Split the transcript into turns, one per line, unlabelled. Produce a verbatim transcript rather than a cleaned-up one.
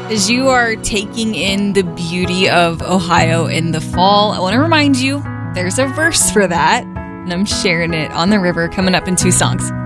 As you are taking in the beauty of Ohio in the fall, I want to remind you there's a verse for that, and I'm sharing it on the river coming up in two songs.